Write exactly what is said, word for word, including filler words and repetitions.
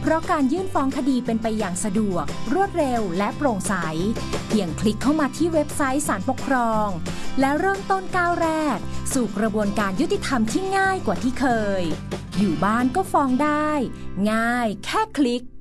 ราะการยื่นฟ้องคดีเป็นไปอย่างสะดวกรวดเร็วและโปร่งใสเพียงคลิกเข้ามาที่เว็บไซต์ศาลปกครองและเริ่มต้นก้าวแรกสู่กระบวนการยุติธรรมที่ง่ายกว่าที่เคยอยู่บ้านก็ฟ้องได้ง่ายแค่คลิก